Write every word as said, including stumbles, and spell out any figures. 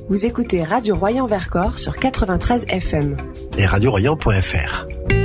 Vous écoutez Radio Royan Vercors sur quatre-vingt-treize F M. Et radio royan point f r.